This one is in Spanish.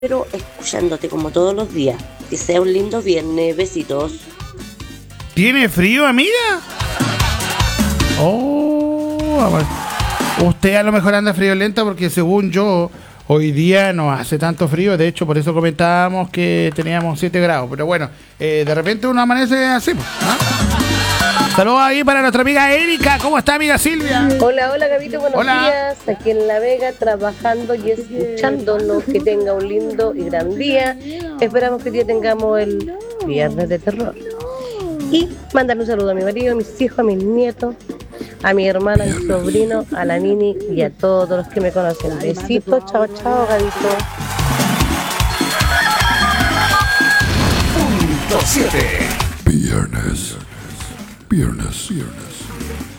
pero escuchándote como todos los días. Que sea un lindo viernes. Besitos. ¿Tiene frío, amiga? Oh, usted a lo mejor anda friolenta porque según yo, hoy día no hace tanto frío. De hecho, por eso comentábamos que teníamos 7 grados. Pero bueno, de repente uno amanece así, ¿no? Saludos ahí para nuestra amiga Erika. ¿Cómo está, amiga Silvia? Hola, hola, Gabito, buenos días. Aquí en La Vega, trabajando y escuchándonos. Que tenga un lindo y gran día. Esperamos que hoy día tengamos el viernes de terror. Y mandarle un saludo a mi marido, a mis hijos, a mis nietos, a mi hermana, a mi sobrino, a la Nini y a todos los que me conocen. Besitos, chao, chao, Gabito. 7. Viernes.